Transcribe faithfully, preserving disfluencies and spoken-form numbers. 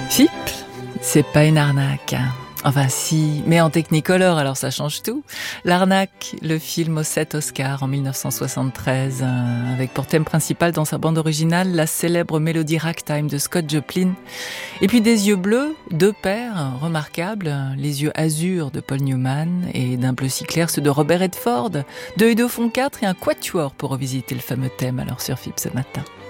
F I P, c'est pas une arnaque. Enfin si, mais en Technicolor, alors ça change tout. L'Arnaque, le film aux sept Oscars en dix-neuf cent soixante-treize, euh, avec pour thème principal dans sa bande originale la célèbre mélodie Ragtime de Scott Joplin. Et puis des yeux bleus, deux paires remarquables, les yeux azur de Paul Newman et d'un bleu si clair ceux de Robert Redford. Deux et deux font quatre et un quatuor pour revisiter le fameux thème alors sur F I P ce matin.